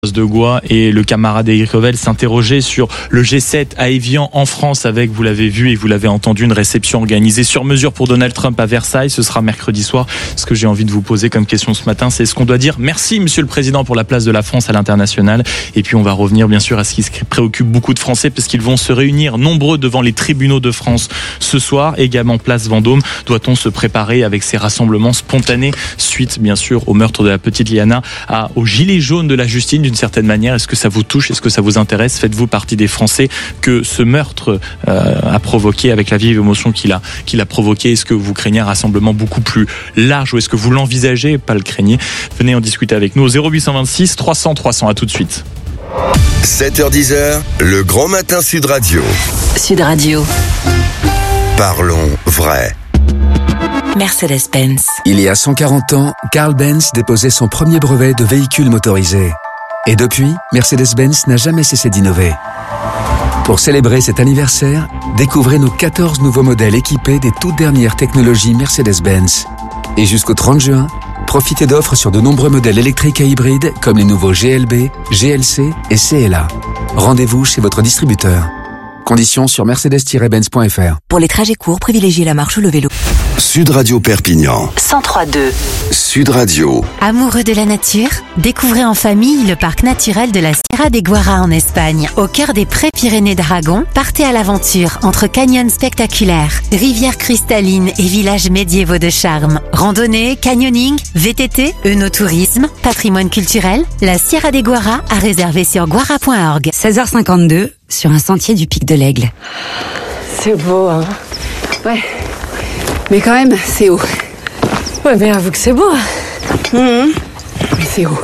de Gois et le camarade Éric Revel s'interrogeaient sur le G7 à Évian en France avec, vous l'avez vu et vous l'avez entendu, une réception organisée sur mesure pour Donald Trump à Versailles. Ce sera mercredi soir. Ce que j'ai envie de vous poser comme question ce matin, c'est ce qu'on doit dire merci Monsieur le Président pour la place de la France à l'international. Et puis on va revenir bien sûr à ce qui préoccupe beaucoup de Français parce qu'ils vont se réunir nombreux devant les tribunaux de France ce soir, également place Vendôme. Doit-on se préparer avec ces rassemblements spontanés suite bien sûr au meurtre de la petite Liana, au gilet jaune de la justice d'une certaine manière? Est-ce que ça vous touche? Est-ce que ça vous intéresse? Faites-vous partie des Français que ce meurtre a provoqué avec la vive émotion qu'il a provoqué? Est-ce que vous craignez un rassemblement beaucoup plus large ou est-ce que vous l'envisagez, pas le craignez? Venez en discuter avec nous au 0826 300 300. À tout de suite. 7h-10h, le grand matin Sud Radio. Sud Radio. Parlons vrai. Mercedes-Benz. Il y a 140 ans, Carl Benz déposait son premier brevet de véhicule motorisé. Et depuis, Mercedes-Benz n'a jamais cessé d'innover. Pour célébrer cet anniversaire, découvrez nos 14 nouveaux modèles équipés des toutes dernières technologies Mercedes-Benz. Et jusqu'au 30 juin, profitez d'offres sur de nombreux modèles électriques et hybrides comme les nouveaux GLB, GLC et CLA. Rendez-vous chez votre distributeur. Conditions sur mercedes-benz.fr. Pour les trajets courts, privilégiez la marche ou le vélo. Sud Radio Perpignan. 103.2. Sud Radio. Amoureux de la nature, découvrez en famille le parc naturel de la Sierra de Guara en Espagne. Au cœur des prés Pyrénées d'Aragon, partez à l'aventure entre canyons spectaculaires, rivières cristallines et villages médiévaux de charme. Randonnée, canyoning, VTT, œnotourisme, patrimoine culturel, la Sierra de Guara à réserver sur guara.org. 16h52 sur un sentier du Pic de l'Aigle. C'est beau, hein? Ouais. Mais quand même, c'est haut. Ouais, mais avoue que c'est beau. Mais c'est haut.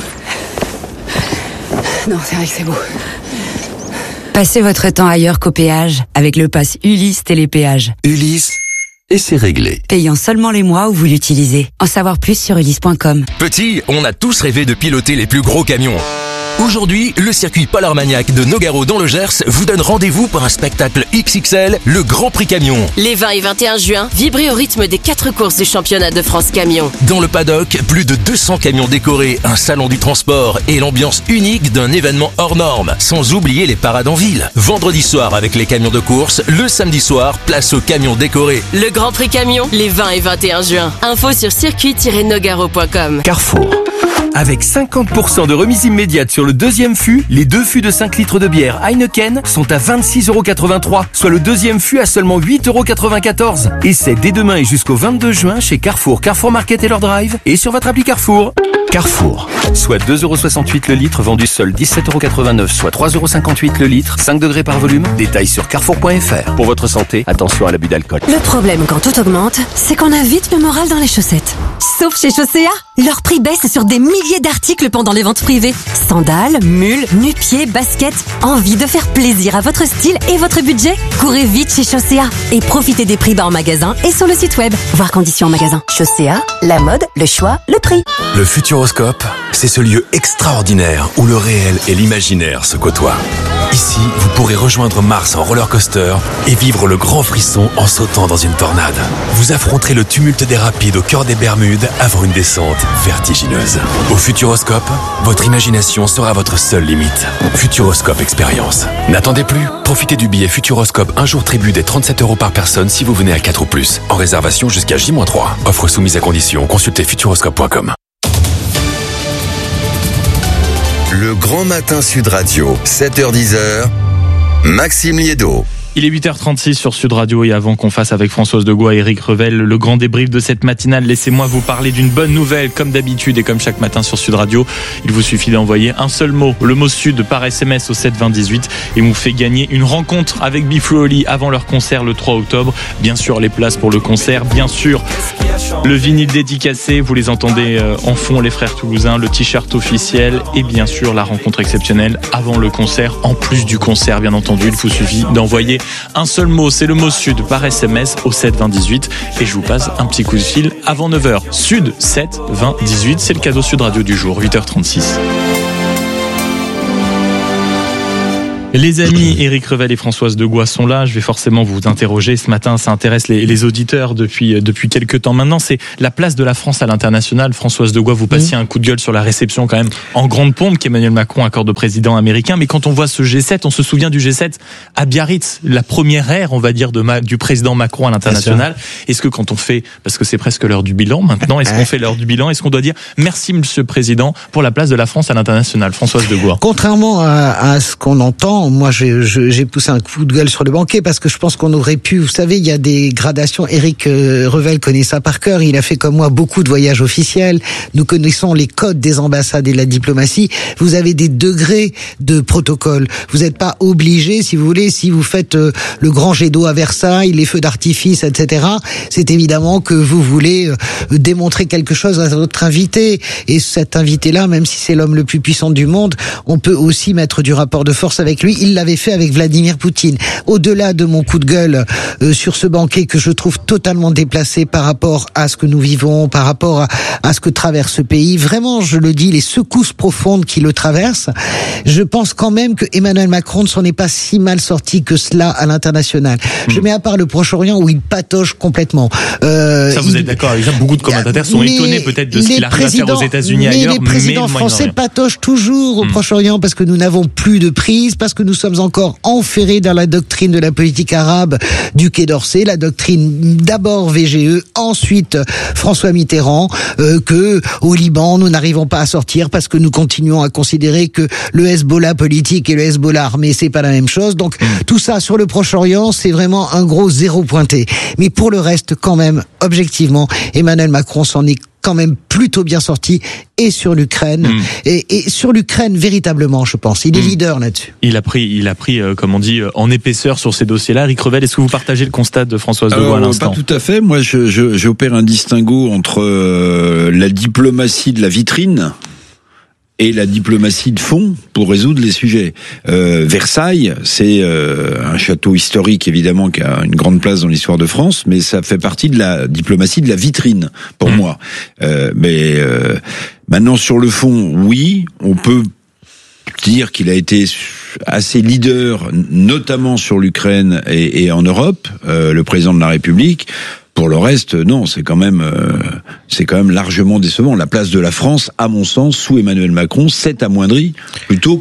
Non, c'est vrai que c'est beau. Passez votre temps ailleurs qu'au péage avec le pass Ulysse Télépéage. Ulysse, et c'est réglé. Payant seulement les mois où vous l'utilisez. En savoir plus sur ulysse.com. Petit, on a tous rêvé de piloter les plus gros camions. Aujourd'hui, le circuit Polar Maniac de Nogaro dans le Gers vous donne rendez-vous pour un spectacle XXL, le Grand Prix Camion. Les 20 et 21 juin, vibrez au rythme des 4 courses du championnat de France Camion. Dans le paddock, plus de 200 camions décorés, un salon du transport et l'ambiance unique d'un événement hors norme. Sans oublier les parades en ville. Vendredi soir avec les camions de course, le samedi soir, place aux camions décorés. Le Grand Prix Camion, les 20 et 21 juin. Info sur circuit-nogaro.com. Carrefour. Avec 50% de remise immédiate sur le deuxième fût, les 2 fûts de 5 litres de bière Heineken sont à 26,83€, soit le deuxième fût à seulement 8,94€. Et c'est dès demain et jusqu'au 22 juin chez Carrefour, Carrefour Market et leur drive et sur votre appli Carrefour. Carrefour, soit 2,68€ le litre, vendu seul 17,89€, soit 3,58€ le litre, 5 degrés par volume. Détails sur carrefour.fr. Pour votre santé, attention à l'abus d'alcool. Le problème quand tout augmente, c'est qu'on a vite le moral dans les chaussettes. Sauf chez Chaussea, leur prix baisse sur des milliers d'articles pendant les ventes privées. Sandales, mules, nu-pieds, baskets. Envie de faire plaisir à votre style et votre budget? Courez vite chez Chaussea et profitez des prix bas en magasin et sur le site web. Voir conditions en magasin. Chaussea, la mode, le choix, le prix. Le Futuroscope, c'est ce lieu extraordinaire où le réel et l'imaginaire se côtoient. Ici, vous pourrez rejoindre Mars en roller coaster et vivre le grand frisson en sautant dans une tornade. Vous affronterez le tumulte des rapides au cœur des Bermudes avant une descente vertigineuse. Au Futuroscope, votre imagination sera votre seule limite. Futuroscope Expérience. N'attendez plus, profitez du billet Futuroscope un jour tribu des 37€ par personne si vous venez à 4 ou plus. En réservation jusqu'à J-3. Offre soumise à condition, consultez futuroscope.com. Le grand matin Sud Radio, 7h-10h, Maxime Liédo. Il est 8h36 sur Sud Radio et avant qu'on fasse avec Françoise de Gois et Éric Revel le grand débrief de cette matinale, laissez-moi vous parler d'une bonne nouvelle comme d'habitude et comme chaque matin sur Sud Radio. Il vous suffit d'envoyer un seul mot, le mot Sud par SMS au 7 20 18 et on vous fait gagner une rencontre avec Biflo avant leur concert le 3 octobre. Bien sûr les places pour le concert, bien sûr le vinyle dédicacé, vous les entendez en fond les frères toulousains, le t-shirt officiel et bien sûr la rencontre exceptionnelle avant le concert, en plus du concert bien entendu. Il vous suffit d'envoyer un seul mot, c'est le mot Sud par SMS au 7 20 18 et je vous passe un petit coup de fil avant 9h. Sud 7 20 18, c'est le cadeau Sud Radio du jour, 8h36. Les amis, Éric Revel et Françoise Degois sont là. Je vais forcément vous interroger. Ce matin, ça intéresse les auditeurs depuis quelques temps maintenant. C'est la place de la France à l'international. Françoise Degois, vous passiez un coup de gueule sur la réception quand même en grande pompe qu'Emmanuel Macron accorde au président américain. Mais quand on voit ce G7, on se souvient du G7 à Biarritz, la première ère, on va dire, du président Macron à l'international. Est-ce que quand on fait, parce que c'est presque l'heure du bilan maintenant, est-ce qu'on fait l'heure du bilan? Est-ce qu'on doit dire merci Monsieur le Président pour la place de la France à l'international? Françoise Degois. Contrairement à ce qu'on entend, moi j'ai poussé un coup de gueule sur le banquet parce que je pense qu'on aurait pu, vous savez, il y a des gradations. Éric Revel connaît ça par cœur, il a fait comme moi beaucoup de voyages officiels, nous connaissons les codes des ambassades et de la diplomatie. Vous avez des degrés de protocole, vous n'êtes pas obligé, si vous voulez, si vous faites le grand jet d'eau à Versailles, les feux d'artifice, etc., c'est évidemment que vous voulez démontrer quelque chose à votre invité, et cet invité-là, même si c'est l'homme le plus puissant du monde, on peut aussi mettre du rapport de force avec lui. Il l'avait fait avec Vladimir Poutine. Au-delà de mon coup de gueule sur ce banquet que je trouve totalement déplacé par rapport à ce que nous vivons, par rapport à ce que traverse ce pays, vraiment, je le dis, les secousses profondes qui le traversent, je pense quand même que Emmanuel Macron ne s'en est pas si mal sorti que cela à l'international. Je mets à part le Proche-Orient où il patauge complètement. Ça, vous êtes d'accord avec ça? Beaucoup de commentateurs sont étonnés peut-être de ce qu'il arrive à faire aux États-Unis ailleurs, mais les présidents français patauchent toujours au Proche-Orient parce que nous n'avons plus de prise, parce que nous sommes encore enferrés dans la doctrine de la politique arabe du Quai d'Orsay, la doctrine d'abord VGE, ensuite François Mitterrand, que au Liban nous n'arrivons pas à sortir parce que nous continuons à considérer que le Hezbollah politique et le Hezbollah armé c'est pas la même chose. Donc tout ça sur le Proche-Orient, c'est vraiment un gros zéro pointé. Mais pour le reste, quand même, objectivement, Emmanuel Macron s'en est quand même plutôt bien sorti, et sur l'Ukraine, et sur l'Ukraine véritablement, je pense. Il est leader là-dessus. Il a pris, comme on dit, en épaisseur sur ces dossiers-là. Éric Revel, est-ce que vous partagez le constat de Françoise Degois à l'instant? Pas tout à fait. Moi, j'opère un distinguo entre la diplomatie de la vitrine et la diplomatie de fond pour résoudre les sujets. Versailles, c'est un château historique évidemment qui a une grande place dans l'histoire de France, mais ça fait partie de la diplomatie de la vitrine pour moi. Mais maintenant sur le fond, oui, on peut dire qu'il a été assez leader, notamment sur l'Ukraine et en Europe, le président de la République. Pour le reste, non, c'est quand même largement décevant. La place de la France, à mon sens, sous Emmanuel Macron, s'est amoindrie plutôt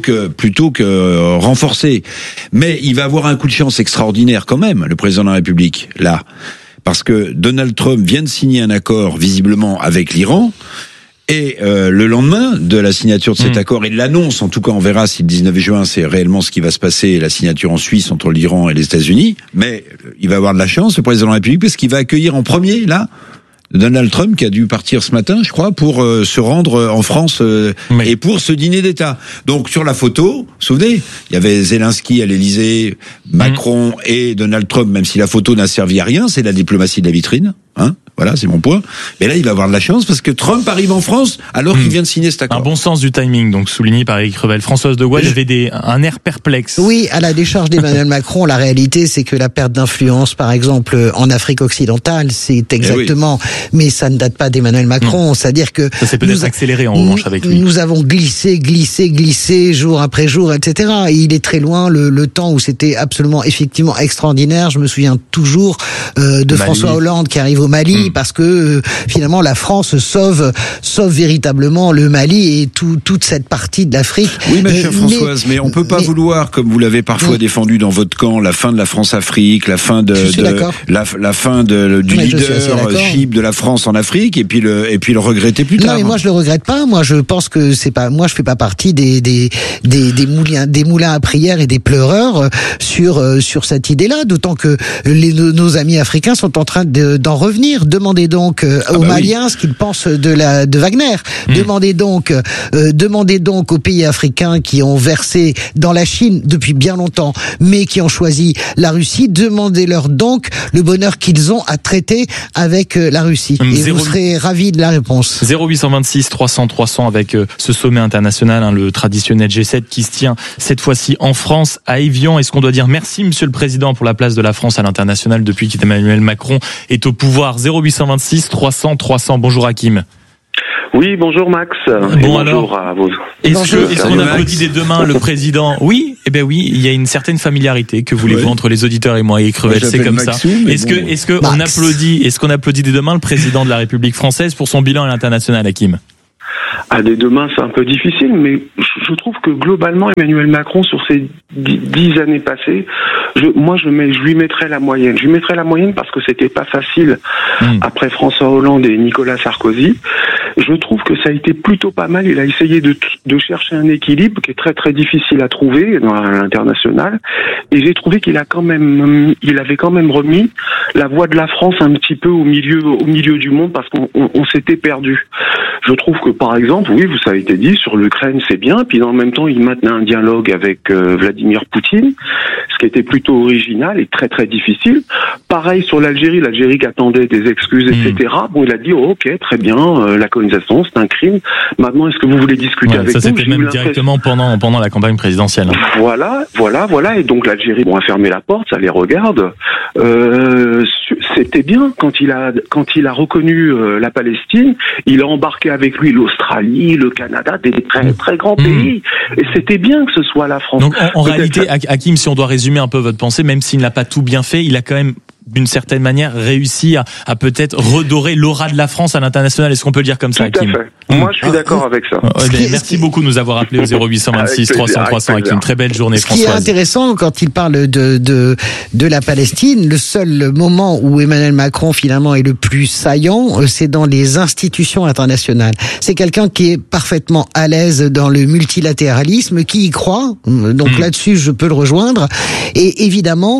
que renforcée. Mais il va avoir un coup de chance extraordinaire quand même, le président de la République, là. Parce que Donald Trump vient de signer un accord, visiblement, avec l'Iran. Et le lendemain de la signature de cet accord et de l'annonce, en tout cas on verra si le 19 juin c'est réellement ce qui va se passer, la signature en Suisse entre l'Iran et les États-Unis, mais il va avoir de la chance, le président de la République, parce qu'il va accueillir en premier, là, Donald Trump qui a dû partir ce matin, je crois, pour se rendre en France et pour ce dîner d'État. Donc sur la photo, vous vous souvenez, il y avait Zelensky à l'Élysée, Macron et Donald Trump, même si la photo n'a servi à rien, c'est la diplomatie de la vitrine. Voilà, c'est mon point. Mais là, il va avoir de la chance parce que Trump arrive en France alors qu'il vient de signer cet accord. Un bon sens du timing, donc souligné par Éric Revel. Françoise Degois, il avait un air perplexe. Oui, à la décharge d'Emmanuel Macron, la réalité, c'est que la perte d'influence, par exemple, en Afrique occidentale, c'est exactement... Mais ça ne date pas d'Emmanuel Macron, c'est-à-dire que... Ça s'est peut-être accéléré en revanche avec lui. Nous avons glissé jour après jour, etc. Et il est très loin le temps où c'était absolument, effectivement, extraordinaire. Je me souviens toujours de François Hollande qui arrive au Mali, parce que finalement la France sauve véritablement le Mali et toute cette partie de l'Afrique. Oui, ma chère Françoise, mais on peut pas vouloir, comme vous l'avez parfois défendu dans votre camp, la fin de la France-Afrique, la fin du leadership de la France en Afrique, et puis le regretter plus tard. Non, mais moi je le regrette pas. Moi je pense que c'est pas. Moi je fais pas partie des moulins à prière et des pleureurs sur cette idée-là. D'autant que nos amis africains sont en train d'en revenir. Demandez donc aux Maliens ce qu'ils pensent de Wagner. Demandez donc aux pays africains qui ont versé dans la Chine depuis bien longtemps, mais qui ont choisi la Russie. Demandez-leur donc le bonheur qu'ils ont à traiter avec la Russie. Et vous serez ravis de la réponse. 0826 300 300 avec ce sommet international, le traditionnel G7 qui se tient cette fois-ci en France, à Évian. Est-ce qu'on doit dire merci, Monsieur le Président, pour la place de la France à l'international depuis qu'Emmanuel Macron est au pouvoir? 0826 300 300. Bonjour Hakim. Oui, bonjour Max. Bonjour à vous. Est-ce qu'on applaudit des deux mains le président? Oui. Eh ben oui, il y a une certaine familiarité, que voulez-vous, entre les auditeurs et moi, Éric Revel, c'est comme Maxou, ça. Est-ce qu'on applaudit dès demain le président de la République française pour son bilan à l'international, Hakim? Dès demain, c'est un peu difficile, mais je trouve que globalement, Emmanuel Macron, sur ces 10 années passées, je lui mettrais la moyenne. Je lui mettrais la moyenne parce que c'était pas facile après François Hollande et Nicolas Sarkozy. Je trouve que ça a été plutôt pas mal. Il a essayé de chercher un équilibre qui est très très difficile à trouver à l'international. Et j'ai trouvé il avait quand même remis la voix de la France un petit peu au milieu du monde parce qu'on s'était perdu. Je trouve que, par exemple, oui, ça a été dit, sur l'Ukraine, c'est bien, puis en même temps, il maintenait un dialogue avec Vladimir Poutine, ce qui était plutôt original et très très difficile. Pareil sur l'Algérie qui attendait des excuses, etc. Bon, il a dit, ok, très bien, la colonisation, c'est un crime. Maintenant, est-ce que vous voulez discuter avec nous? Ça, c'était même directement pendant la campagne présidentielle. Voilà. Et donc l'Algérie, a fermé la porte, ça les regarde. C'était bien quand il a reconnu la Palestine, il a embarqué avec lui l'Australie, le Canada, des très très grands pays. Et c'était bien que ce soit la France. Donc en réalité, Hakim, si on doit résumer un peu votre pensée, même s'il n'a pas tout bien fait, il a quand même d'une certaine manière réussi à peut-être redorer l'aura de la France à l'international. Est-ce qu'on peut le dire comme ça, Hakim? Tout à fait. Moi, je suis d'accord avec ça. Merci beaucoup de nous avoir appelé au 0826 300 300 avec une très belle journée, Françoise. Ce qui est intéressant quand il parle de la Palestine, le seul moment où Emmanuel Macron finalement est le plus saillant, c'est dans les institutions internationales. C'est quelqu'un qui est parfaitement à l'aise dans le multilatéralisme, qui y croit. Donc là-dessus, je peux le rejoindre. Et évidemment,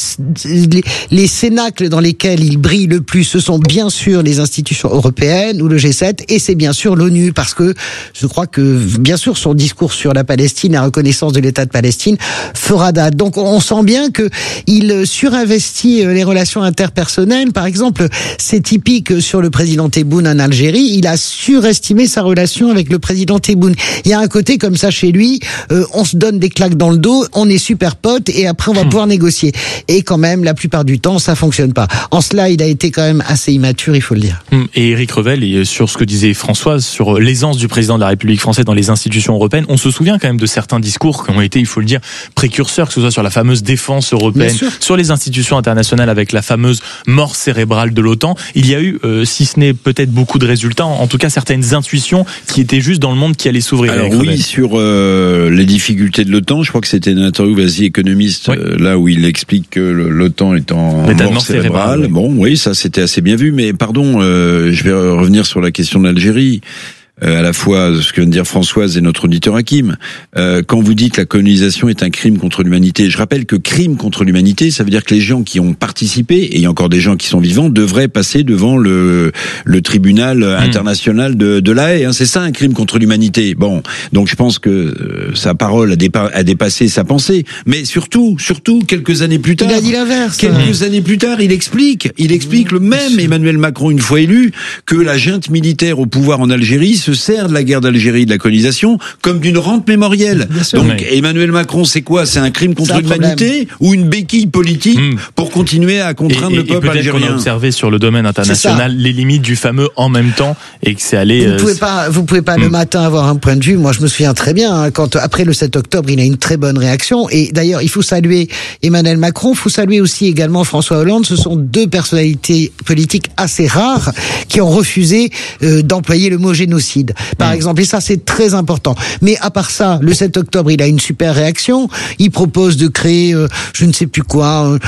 les cénacles dans lesquels il brille le plus, ce sont bien sûr les institutions européennes ou le G7, et c'est bien sûr l'ONU, parce que je crois que, bien sûr, son discours sur la Palestine, la reconnaissance de l'État de Palestine, fera date. Donc on sent bien que il surinvestit les relations interpersonnelles. Par exemple, c'est typique sur le président Tebboune en Algérie, il a surestimé sa relation avec le président Tebboune. Il y a un côté comme ça chez lui, on se donne des claques dans le dos, on est super potes, et après on va pouvoir négocier. Et quand même, la plupart du temps, ça fonctionne pas. En cela, il a été quand même assez immature, il faut le dire. Et Éric Revel, et sur ce que disait Françoise, sur l'aisance du président de la République française dans les institutions européennes, on se souvient quand même de certains discours qui ont été, il faut le dire, précurseurs, que ce soit sur la fameuse défense européenne, sur les institutions internationales avec la fameuse mort cérébrale de l'OTAN. Il y a eu, si ce n'est peut-être beaucoup de résultats, en tout cas certaines intuitions qui étaient juste dans le monde qui allait s'ouvrir. Alors oui, sur les difficultés de l'OTAN, je crois que c'était une interview Économiste, là où il explique que l'OTAN est en mort cérébrale. Bon, oui, ça c'était assez bien vu, mais pardon, je vais revenir sur la question de l'Algérie. À la fois ce que vient de dire Françoise et notre auditeur Hakim. Quand vous dites que la colonisation est un crime contre l'humanité, je rappelle que crime contre l'humanité, ça veut dire que les gens qui ont participé, et il y a encore des gens qui sont vivants, devraient passer devant le tribunal international de La Haye. C'est ça un crime contre l'humanité. Bon, donc je pense que sa parole a dépassé sa pensée. Mais surtout, quelques années plus tard, il a dit l'inverse. Quelques années plus tard, il explique le même Emmanuel Macron, une fois élu, que la junte militaire au pouvoir en Algérie se sert de la guerre d'Algérie, de la colonisation, comme d'une rente mémorielle. Donc Emmanuel Macron, c'est quoi? C'est un crime contre l'humanité ou une béquille politique pour continuer à contraindre le peuple algérien? On a observé sur le domaine international les limites du fameux en même temps, et que c'est allé... Vous pouvez pas le matin avoir un point de vue. Moi, je me souviens très bien, quand après le 7 octobre, il a une très bonne réaction. Et d'ailleurs, il faut saluer Emmanuel Macron, il faut saluer aussi également François Hollande. Ce sont deux personnalités politiques assez rares qui ont refusé d'employer le mot génocide. Par exemple, et ça c'est très important. Mais à part ça, le 7 octobre, il a une super réaction. Il propose de créer, je ne sais plus quoi,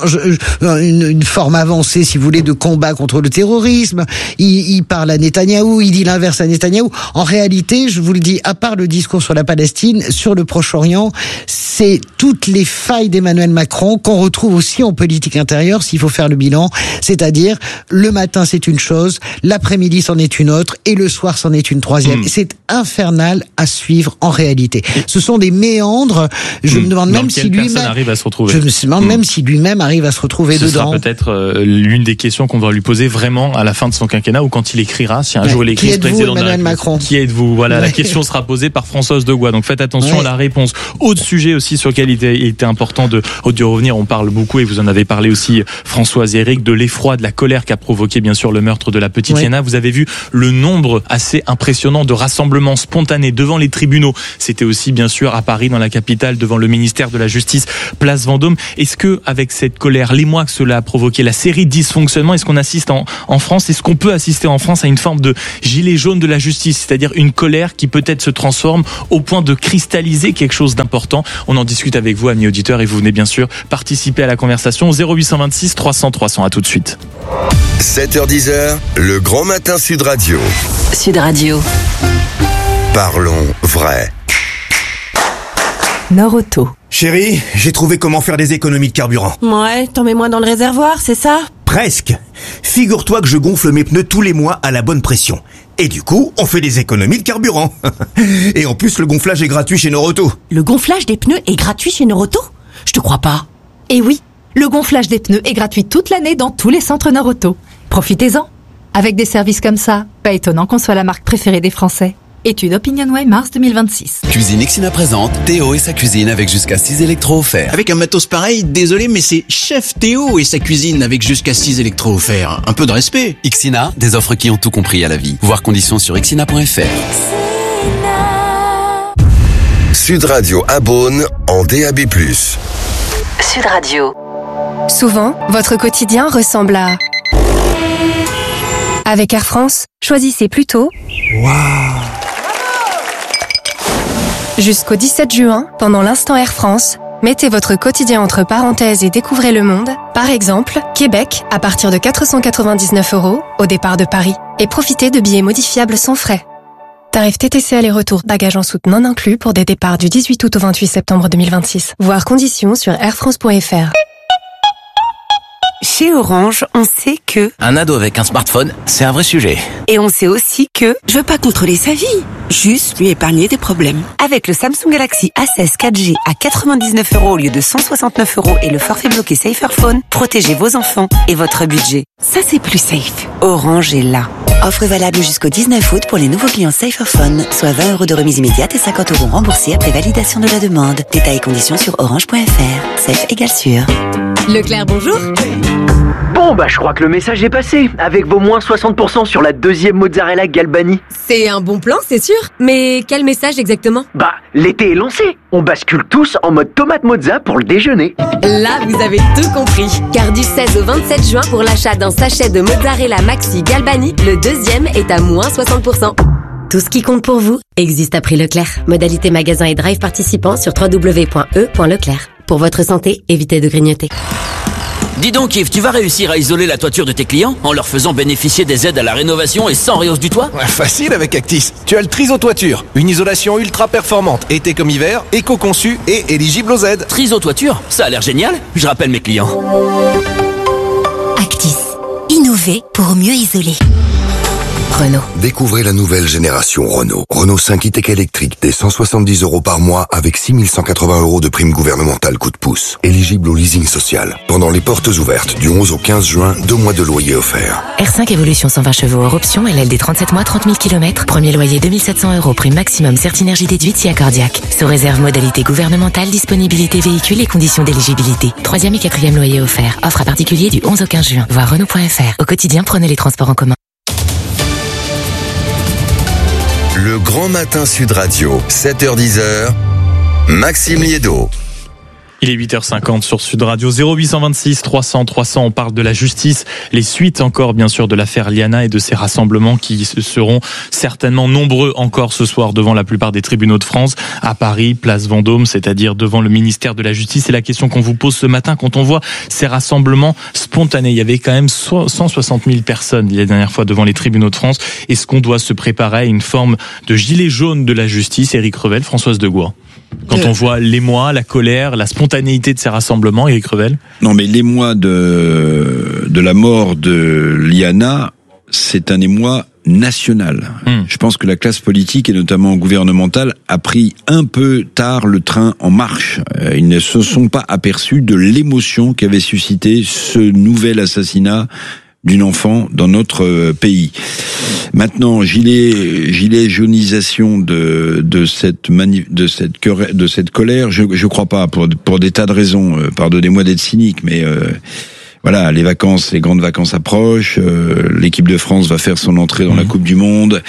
une forme avancée, si vous voulez, de combat contre le terrorisme. Il parle à Netanyahou, il dit l'inverse à Netanyahou. En réalité, je vous le dis, à part le discours sur la Palestine, sur le Proche-Orient, c'est toutes les failles d'Emmanuel Macron qu'on retrouve aussi en politique intérieure, s'il faut faire le bilan. C'est-à-dire, le matin c'est une chose, l'après-midi c'en est une autre, et le soir c'en est une troisième. Et c'est infernal à suivre en réalité. Ce sont des méandres. Je me demande même si lui-même arrive à se retrouver. Je me demande même si lui-même arrive à se retrouver dedans. Ce sera peut-être l'une des questions qu'on va lui poser vraiment à la fin de son quinquennat, ou quand il écrira, si un jour il écrit président de la République. Macron. Qui êtes-vous? Voilà, la question sera posée par Françoise Degois. Donc faites attention à la réponse. Autre sujet aussi sur lequel il était important de revenir. On parle beaucoup, et vous en avez parlé aussi, Françoise et Eric, de l'effroi, de la colère qu'a provoqué bien sûr le meurtre de la petite Yana. Vous avez vu le nombre assez impressionnant de rassemblements spontanés devant les tribunaux. C'était aussi bien sûr à Paris, dans la capitale, devant le ministère de la Justice, place Vendôme. Est-ce que, avec cette colère, l'émoi que cela a provoqué, la série de dysfonctionnements, est-ce qu'on assiste en France, est-ce qu'on peut assister en France à une forme de gilet jaune de la justice, c'est-à-dire une colère qui peut-être se transforme au point de cristalliser quelque chose d'important? On en discute avec vous, amis auditeurs, et vous venez bien sûr participer à la conversation au 0826 300 300. À tout de suite. 7h10, le grand matin Sud Radio. Sud Radio. Parlons vrai. Nord-Auto. Chérie, j'ai trouvé comment faire des économies de carburant. Ouais, t'en mets moins dans le réservoir, c'est ça? Presque. Figure-toi que je gonfle mes pneus tous les mois à la bonne pression. Et du coup, on fait des économies de carburant. Et en plus, le gonflage est gratuit chez Nord-Auto. Le gonflage des pneus est gratuit chez Nord-Auto? Je te crois pas. Eh oui, le gonflage des pneus est gratuit toute l'année dans tous les centres Nord-Auto. Profitez-en. Avec des services comme ça, pas étonnant qu'on soit la marque préférée des Français. Étude OpinionWay mars 2026. Cuisine Ixina présente Théo et sa cuisine avec jusqu'à 6 électros offerts. Avec un matos pareil, désolé, mais c'est Chef Théo et sa cuisine avec jusqu'à 6 électros offerts. Un peu de respect. Ixina, des offres qui ont tout compris à la vie. Voir conditions sur ixina.fr. Sud Radio à Beaune en DAB+. Sud Radio. Souvent, votre quotidien ressemble à... Avec Air France, choisissez plutôt... Jusqu'au 17 juin, pendant l'instant Air France, mettez votre quotidien entre parenthèses et découvrez le monde. Par exemple, Québec, à partir de 499 € au départ de Paris. Et profitez de billets modifiables sans frais. Tarif TTC aller-retour, bagages en soute non inclus pour des départs du 18 août au 28 septembre 2026. Voir conditions sur airfrance.fr. Chez Orange, on sait que... Un ado avec un smartphone, c'est un vrai sujet. Et on sait aussi que... Je veux pas contrôler sa vie, juste lui épargner des problèmes. Avec le Samsung Galaxy A16 4G à 99 € au lieu de 169 € et le forfait bloqué Saferphone, protégez vos enfants et votre budget. Ça, c'est plus safe. Orange est là. Offre valable jusqu'au 19 août pour les nouveaux clients Saferphone, soit 20 € de remise immédiate et 50 € remboursés après validation de la demande. Détails et conditions sur orange.fr. Safe égale sûr. Leclerc, bonjour. Bon, je crois que le message est passé, avec vos moins 60% sur la deuxième mozzarella Galbani. C'est un bon plan, c'est sûr. Mais quel message exactement? L'été est lancé. On bascule tous en mode tomate mozza pour le déjeuner. Là, vous avez tout compris. Car du 16 au 27 juin, pour l'achat d'un sachet de mozzarella Maxi Galbani, le deuxième est à moins 60%. Tout ce qui compte pour vous existe à prix Leclerc. Modalité magasin et drive participants sur www.e.leclerc. Pour votre santé, évitez de grignoter. Dis donc Yves, tu vas réussir à isoler la toiture de tes clients en leur faisant bénéficier des aides à la rénovation et sans réhausse du toit? Facile avec Actis. Tu as le Triso Toiture, une isolation ultra performante, été comme hiver, éco-conçue et éligible aux aides. Triso Toiture, ça a l'air génial. Je rappelle mes clients. Actis. Innover pour mieux isoler. Renault. Découvrez la nouvelle génération Renault. Renault 5 e-tech électrique dès 170 € par mois avec 6 180 € de prime gouvernementale coup de pouce. Éligible au leasing social. Pendant les portes ouvertes du 11 au 15 juin, 2 mois de loyer offerts. R5 Evolution 120 chevaux hors option, LL des 37 mois, 30 000 km. Premier loyer 2700 €, prime maximum Certinergie déduite si accordiaque. Sous réserve modalité gouvernementale, disponibilité véhicule et conditions d'éligibilité. 3e et 4e loyer offert. Offre à particulier du 11 au 15 juin. Voir Renault.fr. Au quotidien, prenez les transports en commun. Le grand matin Sud Radio, 7h10, Maxime Liédo. Il est 8h50 sur Sud Radio, 0826 300 300. On parle de la justice, les suites encore bien sûr de l'affaire Liana et de ces rassemblements qui seront certainement nombreux encore ce soir devant la plupart des tribunaux de France, à Paris, place Vendôme, c'est-à-dire devant le ministère de la Justice. C'est la question qu'on vous pose ce matin quand on voit ces rassemblements spontanés. Il y avait quand même 160 000 personnes la dernière fois devant les tribunaux de France. Est-ce qu'on doit se préparer à une forme de gilet jaune de la justice? Éric Revel, Françoise Degois. Quand on voit l'émoi, la colère, la spontanéité de ces rassemblements, Éric Revel? Non, mais l'émoi de la mort de Liana, c'est un émoi national. Je pense que la classe politique et notamment gouvernementale a pris un peu tard le train en marche. Ils ne se sont pas aperçus de l'émotion qu'avait suscité ce nouvel assassinat d'une enfant dans notre pays. Maintenant, gilet jaunisation de cette colère, je crois pas, pour des tas de raisons. Pardonnez-moi d'être cynique, mais voilà, les grandes vacances approchent. L'équipe de France va faire son entrée dans la Coupe du Monde.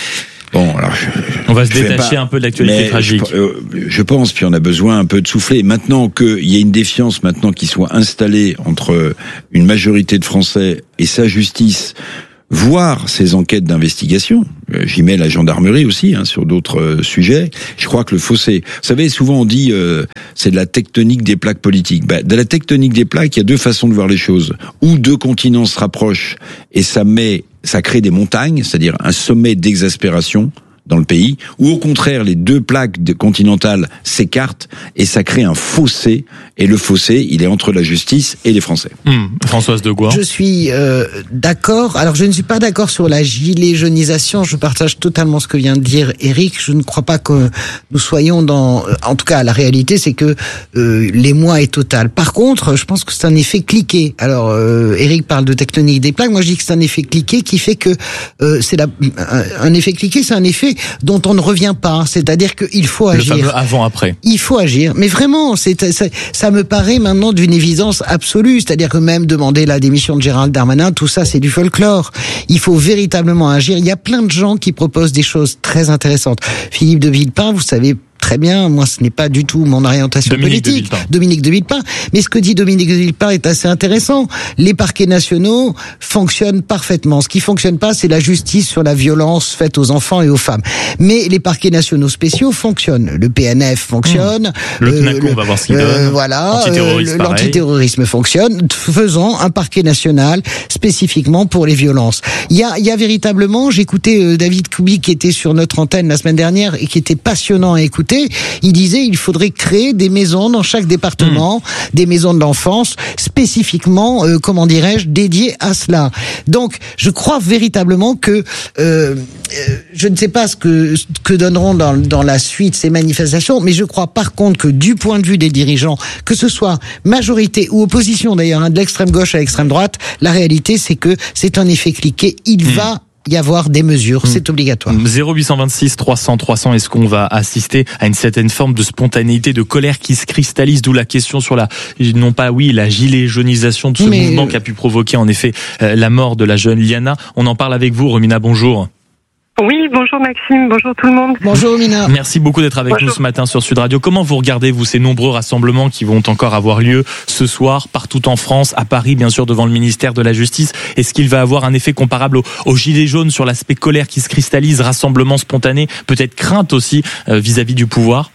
Bon, alors on va se détacher un peu de l'actualité tragique. Je pense, puis on a besoin un peu de souffler. Maintenant qu'il y a une défiance maintenant qui soit installée entre une majorité de Français et sa justice, voire ces enquêtes d'investigation, j'y mets la gendarmerie aussi, sur d'autres sujets, je crois que le fossé... Vous savez, souvent on dit c'est de la tectonique des plaques politiques. De la tectonique des plaques, il y a deux façons de voir les choses. Ou deux continents se rapprochent et ça crée des montagnes, c'est-à-dire un sommet d'exaspération dans le pays, ou au contraire, les deux plaques continentales s'écartent et ça crée un fossé, et le fossé, il est entre la justice et les Français. Françoise de Gois. Je suis d'accord. Alors, je ne suis pas d'accord sur la gilet jaunisation. Je partage totalement ce que vient de dire Éric. Je ne crois pas que nous soyons dans... En tout cas, la réalité, c'est que l'émoi est total. Par contre, je pense que c'est un effet cliquet. Alors, Éric parle de tectonique des plaques. Moi, je dis que c'est un effet cliquet qui fait que un effet cliquet, c'est un effet dont on ne revient pas. C'est-à-dire qu'il faut agir. Le fameux avant-après. Il faut agir. Mais vraiment, ça me paraît maintenant d'une évidence absolue. C'est-à-dire que même demander la démission de Gérald Darmanin, tout ça, c'est du folklore. Il faut véritablement agir. Il y a plein de gens qui proposent des choses très intéressantes. Philippe de Villepin, vous savez très bien, moi ce n'est pas du tout mon orientation politique. Dominique de Villepin. Mais ce que dit Dominique de Villepin est assez intéressant. Les parquets nationaux fonctionnent parfaitement. Ce qui fonctionne pas, c'est la justice sur la violence faite aux enfants et aux femmes. Mais les parquets nationaux spéciaux fonctionnent. Le PNF fonctionne. Le CNACO, on va voir ce qu'il donne. Voilà. L'antiterrorisme fonctionne. Faisons un parquet national spécifiquement pour les violences. Il y a véritablement, j'écoutais David Koubi qui était sur notre antenne la semaine dernière et qui était passionnant à écouter. Il disait il faudrait créer des maisons dans chaque département, des maisons de l'enfance spécifiquement, dédiées à cela. Donc, je crois véritablement que je ne sais pas ce que donneront dans la suite ces manifestations, mais je crois par contre que du point de vue des dirigeants, que ce soit majorité ou opposition d'ailleurs, de l'extrême gauche à l'extrême droite, la réalité c'est que c'est un effet cliquet. Il va y avoir des mesures, c'est obligatoire. 0826 300 300, est-ce qu'on va assister à une certaine forme de spontanéité, de colère qui se cristallise, d'où la question sur la gilet jaunisation de ce mouvement qui a pu provoquer en effet la mort de la jeune Liana. On en parle avec vous, Romina, bonjour. Oui, bonjour Maxime, bonjour tout le monde. Bonjour Romina. Merci beaucoup d'être avec nous ce matin sur Sud Radio. Comment vous regardez, vous, ces nombreux rassemblements qui vont encore avoir lieu ce soir, partout en France, à Paris, bien sûr, devant le ministère de la Justice? Est-ce qu'il va avoir un effet comparable au gilet jaune sur l'aspect colère qui se cristallise, rassemblement spontané, peut-être crainte aussi vis-à-vis du pouvoir?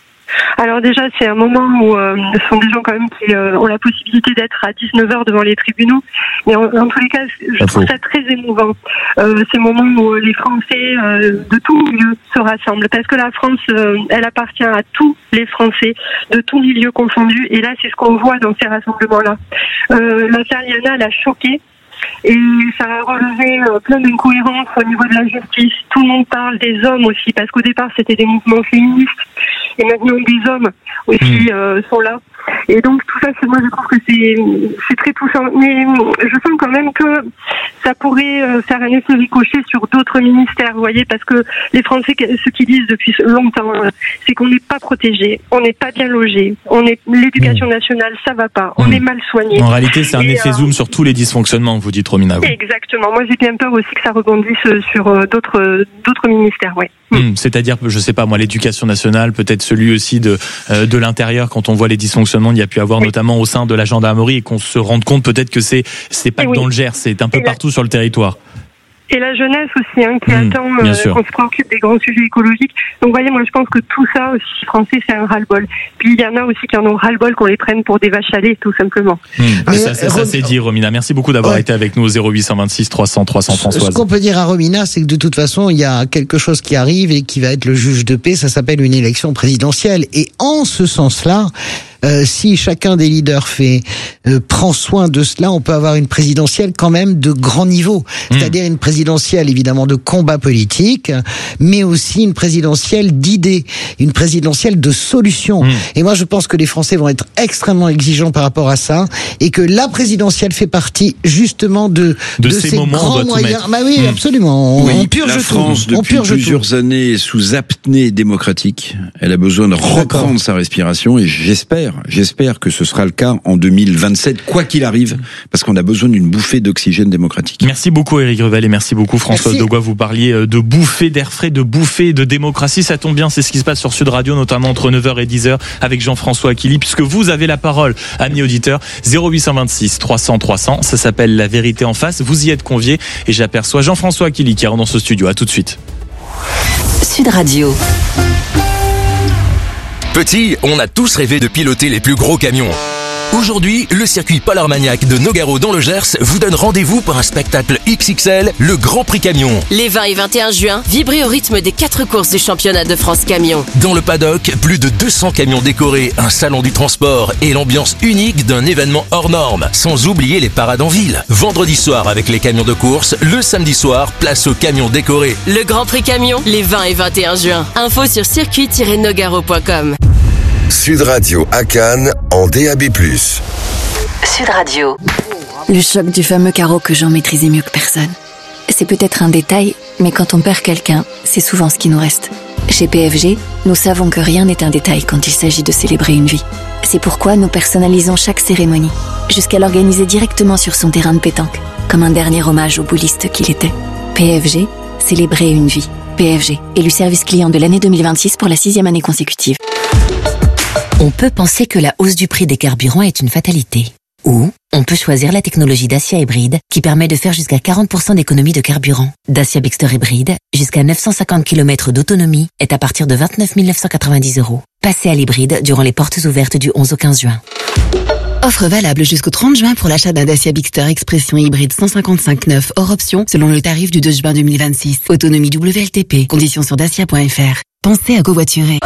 Alors déjà, c'est un moment où ce sont des gens quand même qui ont la possibilité d'être à 19h devant les tribunaux. Mais en tous les cas, je trouve ça très émouvant. Ces moments où les Français de tout milieu se rassemblent. Parce que la France, elle appartient à tous les Français, de tout milieu confondu. Et là, c'est ce qu'on voit dans ces rassemblements-là. L'affaire Liana, elle a choqué. Et ça a relevé plein d'incohérences au niveau de la justice. Tout le monde parle des hommes aussi, parce qu'au départ c'était des mouvements féministes, et maintenant des hommes aussi sont là. Et donc tout ça, moi je trouve que c'est très touchant. Mais je sens quand même que ça pourrait faire un effet ricochet sur d'autres ministères, vous voyez, parce que les Français, ce qu'ils disent depuis longtemps, c'est qu'on n'est pas protégé, on n'est pas bien logé, l'éducation nationale, ça va pas, on est mal soigné. En réalité, c'est un effet zoom sur tous les dysfonctionnements, vous dites, Romina. Exactement. Moi, j'ai bien peur aussi que ça rebondisse sur d'autres ministères, oui. C'est-à-dire, je sais pas moi, l'éducation nationale, peut-être celui aussi de l'intérieur, quand on voit les dysfonctionnements il y a pu avoir notamment au sein de la gendarmerie, et qu'on se rende compte peut-être que c'est pas que dans le Gers, c'est un peu partout sur le territoire. Et la jeunesse aussi, qui attend qu'on se préoccupe des grands sujets écologiques. Donc, vous voyez, moi, je pense que tout ça aussi, les Français, c'est un ras-le-bol. Puis, il y en a aussi qui en ont ras-le-bol qu'on les prenne pour des vaches à lait, tout simplement. Ça c'est dit, Romina. Merci beaucoup d'avoir été avec nous au 0826 300 300, Françoise. Ce qu'on peut dire à Romina, c'est que de toute façon, il y a quelque chose qui arrive et qui va être le juge de paix. Ça s'appelle une élection présidentielle. Et en ce sens-là, si chacun des leaders prend soin de cela, on peut avoir une présidentielle quand même de grand niveau. C'est-à-dire une présidentielle évidemment de combat politique, mais aussi une présidentielle d'idées, une présidentielle de solutions. Et moi je pense que les Français vont être extrêmement exigeants par rapport à ça, et que la présidentielle fait partie justement de ces grands moyens. Bah oui, absolument. On purge la France, depuis plusieurs années, sous apnée démocratique. Elle a besoin de reprendre sa respiration, et j'espère j'espère que ce sera le cas en 2027, quoi qu'il arrive, parce qu'on a besoin d'une bouffée d'oxygène démocratique. Merci beaucoup Éric Revel et merci beaucoup Françoise Degois. Vous parliez de bouffée d'air frais, de bouffée de démocratie. Ça tombe bien, c'est ce qui se passe sur Sud Radio, notamment entre 9h et 10h avec Jean-François Aquili, puisque vous avez la parole, amis auditeurs. 0826 300 300, ça s'appelle La Vérité en face. Vous y êtes conviés et j'aperçois Jean-François Aquili qui rentre dans ce studio. À tout de suite. Sud Radio. Petit, on a tous rêvé de piloter les plus gros camions. Aujourd'hui, le circuit Polarmaniac de Nogaro dans le Gers vous donne rendez-vous pour un spectacle XXL, le Grand Prix Camion. Les 20 et 21 juin, vibrez au rythme des 4 courses du championnat de France Camion. Dans le paddock, plus de 200 camions décorés, un salon du transport et l'ambiance unique d'un événement hors norme. Sans oublier les parades en ville. Vendredi soir avec les camions de course, le samedi soir, place aux camions décorés. Le Grand Prix Camion, les 20 et 21 juin. Info sur circuit-nogaro.com. Sud Radio à Cannes en DAB+. Sud Radio. Le choc du fameux carreau que Jean maîtrisait mieux que personne. C'est peut-être un détail, mais quand on perd quelqu'un, c'est souvent ce qui nous reste. Chez PFG, nous savons que rien n'est un détail quand il s'agit de célébrer une vie. C'est pourquoi nous personnalisons chaque cérémonie, jusqu'à l'organiser directement sur son terrain de pétanque, comme un dernier hommage au bouliste qu'il était. PFG, célébrer une vie. PFG, élu service client de l'année 2026 pour la 6e année consécutive. On peut penser que la hausse du prix des carburants est une fatalité. Ou on peut choisir la technologie Dacia Hybride qui permet de faire jusqu'à 40% d'économie de carburant. Dacia Bigster Hybride, jusqu'à 950 km d'autonomie, est à partir de 29 990 €. Passez à l'hybride durant les portes ouvertes du 11 au 15 juin. Offre valable jusqu'au 30 juin pour l'achat d'un Dacia Bigster Expression hybride 155/9 hors option selon le tarif du 2 juin 2026. Autonomie WLTP. Conditions sur dacia.fr. Pensez à covoiturer.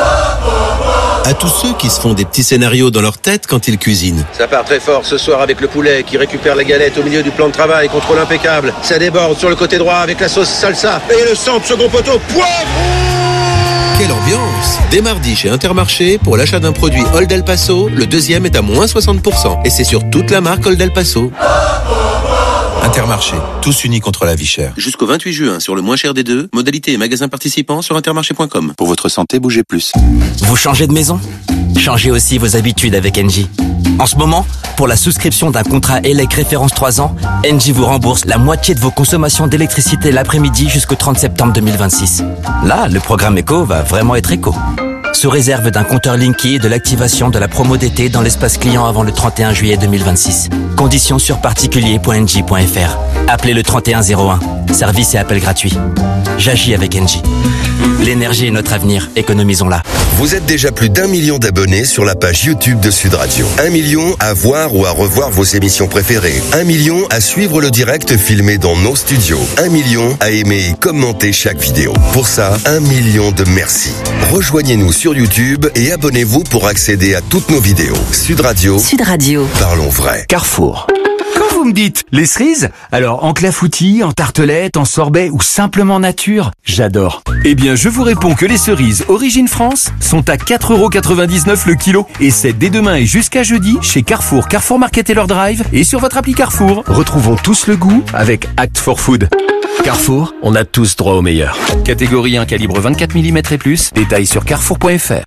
À tous ceux qui se font des petits scénarios dans leur tête quand ils cuisinent. Ça part très fort ce soir avec le poulet qui récupère la galette au milieu du plan de travail, contrôle impeccable. Ça déborde sur le côté droit avec la sauce salsa et le centre second poteau poivre. Quelle ambiance! Dès mardi chez Intermarché, pour l'achat d'un produit Old El Paso, le deuxième est à moins 60%. Et c'est sur toute la marque Old El Paso. Intermarché, tous unis contre la vie chère. Jusqu'au 28 juin, sur le moins cher des deux, modalité et magasin participants sur intermarché.com. Pour votre santé, bougez plus. Vous changez de maison? Changez aussi vos habitudes avec Engie. En ce moment, pour la souscription d'un contrat ELEC référence 3 ans, Engie vous rembourse la moitié de vos consommations d'électricité l'après-midi jusqu'au 30 septembre 2026. Là, le programme éco va vraiment être éco. Sous réserve d'un compteur Linky et de l'activation de la promo d'été dans l'espace client avant le 31 juillet 2026. Conditions sur particulier.engie.fr. Appelez le 3101. Service et appel gratuit. J'agis avec Engie. L'énergie est notre avenir, économisons-la. Vous êtes déjà plus d'1 million d'abonnés sur la page YouTube de Sud Radio. 1 million à voir ou à revoir vos émissions préférées. 1 million à suivre le direct filmé dans nos studios. 1 million à aimer et commenter chaque vidéo. Pour ça, 1 million de merci. Rejoignez-nous sur YouTube et abonnez-vous pour accéder à toutes nos vidéos. Sud Radio. Sud Radio. Parlons vrai. Carrefour. Quand vous me dites les cerises, alors en clafoutis, en tartelette, en sorbet ou simplement nature, j'adore. Eh bien, je vous réponds que les cerises Origine France sont à 4,99 € le kilo. Et c'est dès demain et jusqu'à jeudi chez Carrefour, Carrefour Market et leur drive et sur votre appli Carrefour. Retrouvons tous le goût avec Act for Food. Carrefour, on a tous droit au meilleur. Catégorie 1 calibre 24 mm et plus. Détails sur carrefour.fr.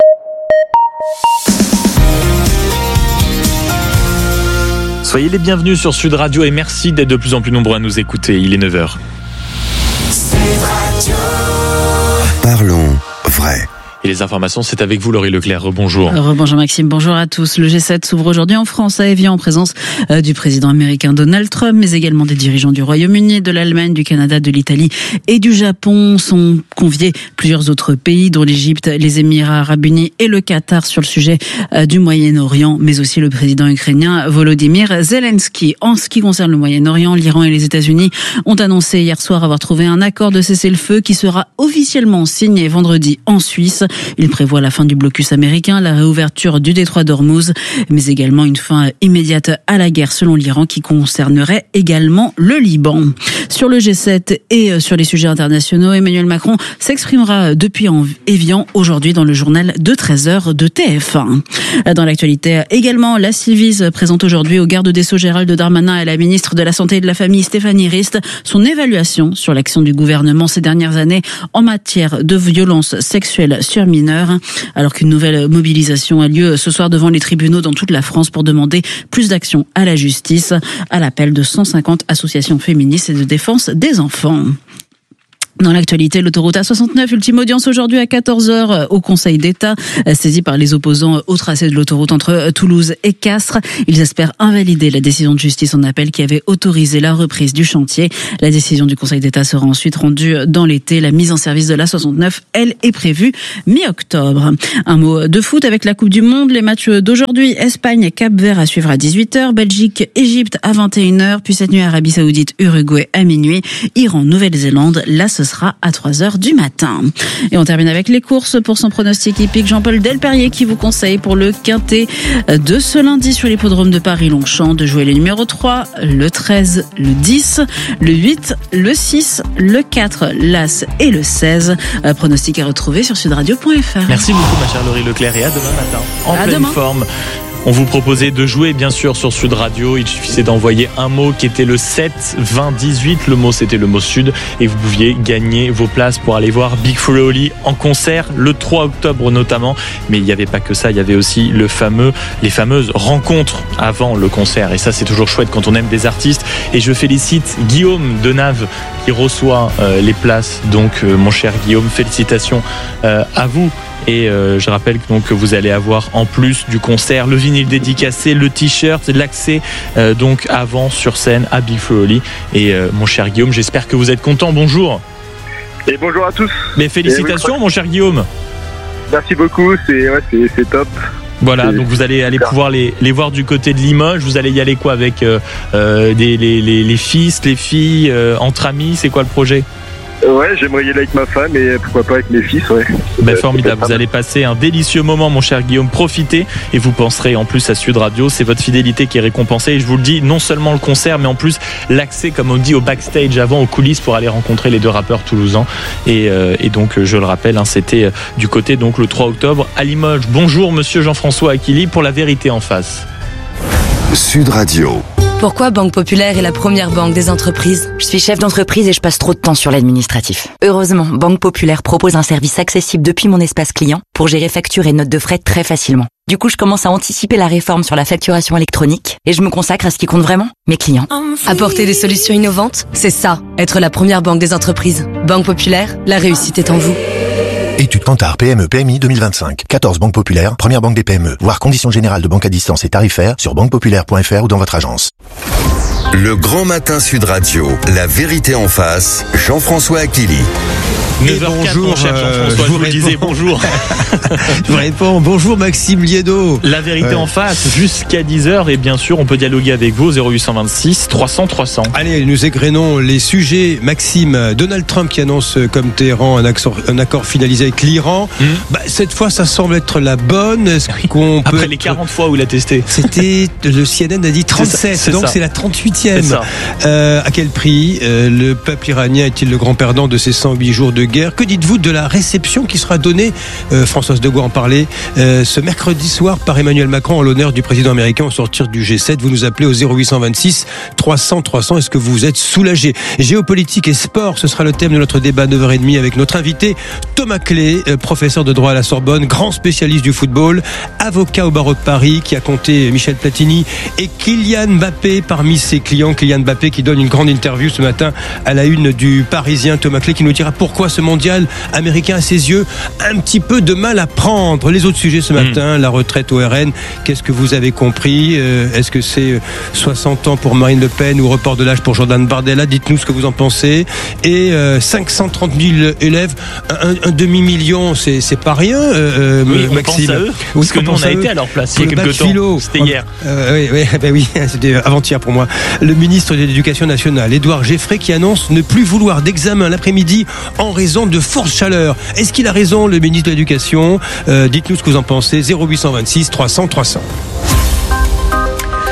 Soyez les bienvenus sur Sud Radio et merci d'être de plus en plus nombreux à nous écouter. Il est 9h. Parlons vrai. Et les informations, c'est avec vous, Laurie Leclerc. Rebonjour. Rebonjour Maxime, bonjour à tous. Le G7 s'ouvre aujourd'hui en France, à Évian, en présence du président américain Donald Trump, mais également des dirigeants du Royaume-Uni, de l'Allemagne, du Canada, de l'Italie et du Japon. Sont conviés plusieurs autres pays, dont l'Égypte, les Émirats Arabes Unis et le Qatar, sur le sujet du Moyen-Orient, mais aussi le président ukrainien Volodymyr Zelensky. En ce qui concerne le Moyen-Orient, l'Iran et les États-Unis ont annoncé hier soir avoir trouvé un accord de cessez-le-feu qui sera officiellement signé vendredi en Suisse. Il prévoit la fin du blocus américain, la réouverture du détroit d'Ormuz, mais également une fin immédiate à la guerre selon l'Iran qui concernerait également le Liban. Sur le G7 et sur les sujets internationaux, Emmanuel Macron s'exprimera depuis Évian aujourd'hui dans le journal de 13h de TF1. Dans l'actualité également, la Civis présente aujourd'hui au garde des Sceaux Gérald Darmanin et à la ministre de la Santé et de la Famille Stéphanie Rist son évaluation sur l'action du gouvernement ces dernières années en matière de violences sexuelles sur plusieurs mineurs, alors qu'une nouvelle mobilisation a lieu ce soir devant les tribunaux dans toute la France pour demander plus d'action à la justice, à l'appel de 150 associations féministes et de défense des enfants. Dans l'actualité, l'autoroute A69, ultime audience aujourd'hui à 14h au Conseil d'État, saisi par les opposants au tracé de l'autoroute entre Toulouse et Castres. Ils espèrent invalider la décision de justice en appel qui avait autorisé la reprise du chantier. La décision du Conseil d'État sera ensuite rendue dans l'été. La mise en service de l'A69, elle, est prévue mi-octobre. Un mot de foot avec la Coupe du Monde. Les matchs d'aujourd'hui, Espagne, Cap-Vert à suivre à 18h, Belgique, Égypte à 21h, puis cette nuit Arabie Saoudite, Uruguay à minuit, Iran, Nouvelle-Zélande. Là, ce sera à 3h du matin. Et on termine avec les courses. Pour son pronostic hippique, Jean-Paul Delperrier qui vous conseille pour le quintet de ce lundi sur l'hippodrome de Paris-Longchamp de jouer les numéros 3, le 13, le 10, le 8, le 6, le 4, l'As et le 16. Pronostic à retrouver sur sudradio.fr. Merci beaucoup ma chère Laurie Leclerc et à demain matin. En pleine forme. On vous proposait de jouer bien sûr sur Sud Radio. Il suffisait d'envoyer un mot qui était le 7 20 18. Le mot c'était le mot Sud et vous pouviez gagner vos places pour aller voir Big Flo et Oli en concert le 3 octobre notamment. Mais il n'y avait pas que ça, il y avait aussi les fameuses rencontres avant le concert. Et ça c'est toujours chouette quand on aime des artistes. Et je félicite Guillaume de Nave qui reçoit les places. Donc mon cher Guillaume, félicitations à vous. Et je rappelle donc que vous allez avoir en plus du concert le vinyle dédicacé, le t-shirt, l'accès donc avant sur scène à Big Flo et Oli. Et mon cher Guillaume, j'espère que vous êtes content. Bonjour. Et bonjour à tous. Mais félicitations mon cher Guillaume. Merci beaucoup, c'est top. Voilà, donc vous allez pouvoir les voir du côté de Limoges. Vous allez y aller quoi avec les fils, les filles, entre amis, c'est quoi le projet ? Ouais, j'aimerais y aller avec ma femme et pourquoi pas avec mes fils, ouais. Formidable, vous allez passer un délicieux moment mon cher Guillaume, profitez et vous penserez en plus à Sud Radio, c'est votre fidélité qui est récompensée et je vous le dis, non seulement le concert mais en plus l'accès comme on dit au backstage avant, aux coulisses pour aller rencontrer les deux rappeurs toulousains et donc je le rappelle, c'était du côté donc le 3 octobre à Limoges. Bonjour monsieur Jean-François Aquili pour La Vérité en face. Sud Radio. Pourquoi Banque Populaire est la première banque des entreprises ? Je suis chef d'entreprise et je passe trop de temps sur l'administratif. Heureusement, Banque Populaire propose un service accessible depuis mon espace client pour gérer factures et notes de frais très facilement. Du coup, je commence à anticiper la réforme sur la facturation électronique et je me consacre à ce qui compte vraiment, mes clients. Apporter des solutions innovantes, c'est ça, être la première banque des entreprises. Banque Populaire, la réussite est en vous. Étude Kantar PME PMI 2025. 14 banques populaires, première banque des PME. Voir conditions générales de banque à distance et tarifaires sur banquepopulaire.fr ou dans votre agence. Le grand matin Sud Radio, La Vérité en face, Jean-François Aquili. 9h04, bonjour, mon cher Jean-François, je vous disais bonjour. Je vous réponds, bonjour Maxime Liédo. La Vérité en face, jusqu'à 10h et bien sûr on peut dialoguer avec vous 0826 300 300. Allez, nous égrenons les sujets. Maxime, Donald Trump qui annonce comme Téhéran un accord finalisé avec l'Iran. Cette fois ça semble être la bonne. Après les 40 fois où il a testé. C'était, le CNN a dit 37, donc c'est la 38e. À quel prix le peuple iranien est-il le grand perdant de ces 108 jours de guerre? Que dites-vous de la réception qui sera donnée, Françoise de Gaulle en parlait, ce mercredi soir par Emmanuel Macron en l'honneur du président américain au sortir du G7? Vous nous appelez au 0826 300 300. Est-ce que vous êtes soulagé? Géopolitique et sport, ce sera le thème de notre débat 9h30 avec notre invité Thomas Clé, professeur de droit à la Sorbonne, grand spécialiste du football, avocat au barreau de Paris, qui a compté Michel Platini et Kylian Mbappé parmi ses clients. Kylian Mbappé qui donne une grande interview ce matin à la une du Parisien. Thomas Clé qui nous dira pourquoi ce mondial américain à ses yeux un petit peu de mal à prendre. Les autres sujets ce matin, la retraite au RN, qu'est-ce que vous avez compris? Est-ce que c'est 60 ans pour Marine Le Pen ou report de l'âge pour Jordan Bardella? Dites-nous ce que vous en pensez. Et 530 000 élèves, un demi-million, c'est pas rien, oui, on Maxime. pense à eux, parce que nous on a été à leur place il y a quelques temps. C'était hier. Oui, c'était avant-hier pour moi. Le ministre de l'Éducation nationale, Édouard Geffray, qui annonce ne plus vouloir d'examen l'après-midi en raison de forte chaleur. Est-ce qu'il a raison, le ministre de l'Éducation? Dites-nous ce que vous en pensez. 0826 300 300.